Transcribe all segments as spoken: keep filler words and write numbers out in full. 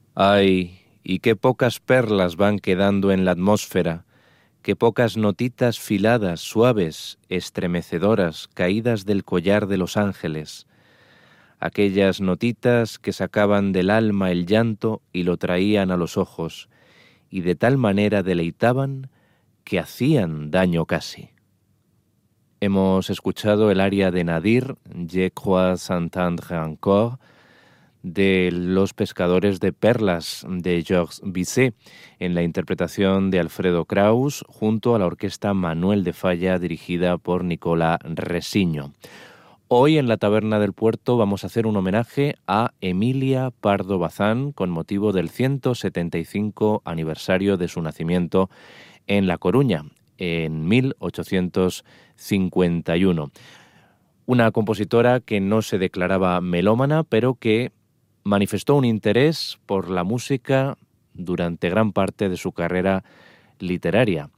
Ay, y qué pocas perlas van quedando en la atmósfera, qué pocas notitas filadas, suaves, estremecedoras, caídas del collar de los ángeles, aquellas notitas que sacaban del alma el llanto y lo traían a los ojos, y de tal manera deleitaban que hacían daño casi. Hemos escuchado el aria de Nadir, Je crois s'entendre encore, de Los pescadores de perlas de Georges Bizet, en la interpretación de Alfredo Kraus, junto a la orquesta Manuel de Falla, dirigida por Nicola Resiño. Hoy en la Taberna del Puerto vamos a hacer un homenaje a Emilia Pardo Bazán con motivo del ciento setenta y cinco aniversario de su nacimiento en La Coruña, en mil ochocientos cincuenta y uno. Una compositora que no se declaraba melómana, pero que manifestó un interés por la música durante gran parte de su carrera literaria.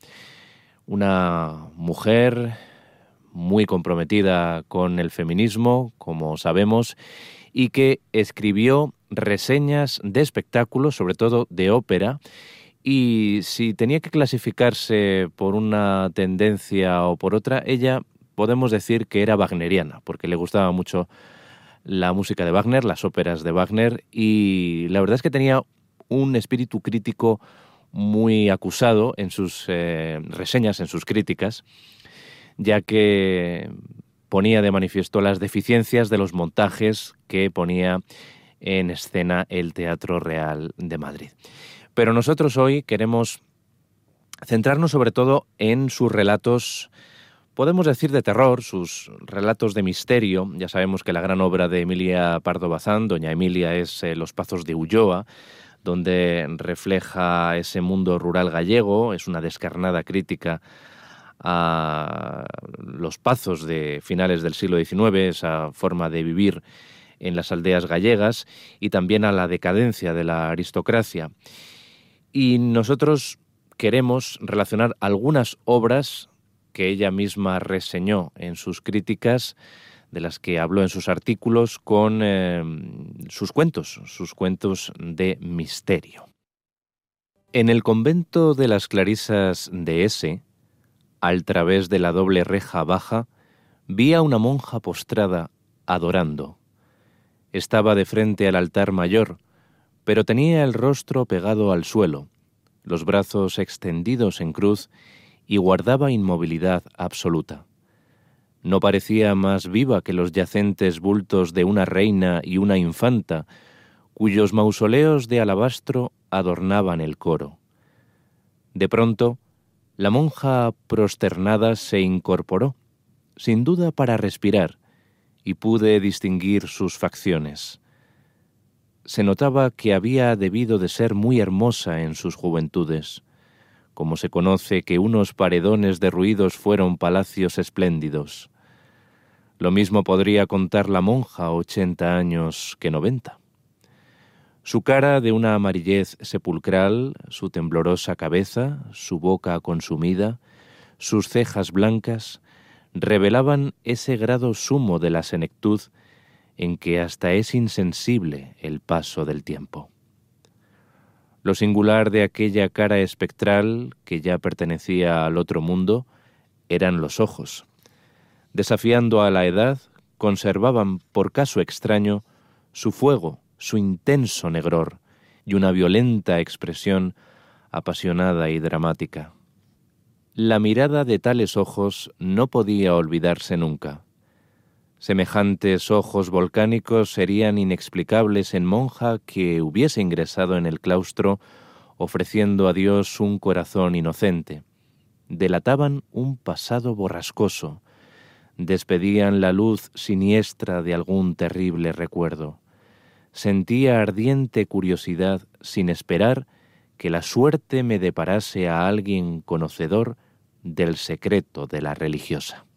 Una mujer muy comprometida con el feminismo, como sabemos, y que escribió reseñas de espectáculos, sobre todo de ópera, y si tenía que clasificarse por una tendencia o por otra, ella podemos decir que era wagneriana, porque le gustaba mucho la música de Wagner, las óperas de Wagner, y la verdad es que tenía un espíritu crítico muy acusado en sus eh, reseñas, en sus críticas, ya que ponía de manifiesto las deficiencias de los montajes que ponía en escena el Teatro Real de Madrid. Pero nosotros hoy queremos centrarnos sobre todo en sus relatos, podemos decir de terror, sus relatos de misterio. Ya sabemos que la gran obra de Emilia Pardo Bazán, Doña Emilia, es eh, Los Pazos de Ulloa, donde refleja ese mundo rural gallego, es una descarnada crítica a los pazos de finales del siglo diecinueve, esa forma de vivir en las aldeas gallegas, y también a la decadencia de la aristocracia. Y nosotros queremos relacionar algunas obras que ella misma reseñó en sus críticas, de las que habló en sus artículos, con eh, sus cuentos, sus cuentos de misterio. En el convento de las Clarisas de S, al través de la doble reja baja, vi a una monja postrada, adorando. Estaba de frente al altar mayor, pero tenía el rostro pegado al suelo, los brazos extendidos en cruz, y guardaba inmovilidad absoluta. No parecía más viva que los yacentes bultos de una reina y una infanta, cuyos mausoleos de alabastro adornaban el coro. De pronto, la monja prosternada se incorporó, sin duda para respirar, y pude distinguir sus facciones. Se notaba que había debido de ser muy hermosa en sus juventudes, como se conoce que unos paredones derruidos fueron palacios espléndidos. Lo mismo podría contar la monja ochenta años que noventa. Su cara de una amarillez sepulcral, su temblorosa cabeza, su boca consumida, sus cejas blancas, revelaban ese grado sumo de la senectud en que hasta es insensible el paso del tiempo. Lo singular de aquella cara espectral, que ya pertenecía al otro mundo, eran los ojos. Desafiando a la edad, conservaban, por caso extraño, su fuego, su intenso negror y una violenta expresión apasionada y dramática. La mirada de tales ojos no podía olvidarse nunca. Semejantes ojos volcánicos serían inexplicables en monja que hubiese ingresado en el claustro ofreciendo a Dios un corazón inocente. Delataban un pasado borrascoso, despedían la luz siniestra de algún terrible recuerdo. Sentía ardiente curiosidad sin esperar que la suerte me deparase a alguien conocedor del secreto de la religiosa.